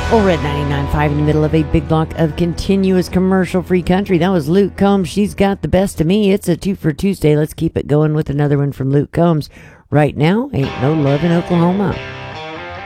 Over at 99.5 in the middle of a big block of continuous commercial-free country. That was Luke Combs. She's got the best of me. It's a 2 for Tuesday. Let's keep it going with another one from Luke Combs. Right now, Ain't No Love in Oklahoma.